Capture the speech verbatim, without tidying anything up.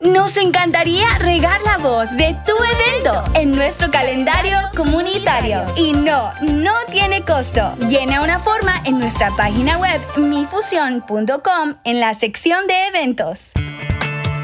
Nos encantaría regar la voz de tu evento en nuestro calendario comunitario. Y no, no tiene costo. Llena una forma en nuestra página web mi fusión punto com en la sección de eventos.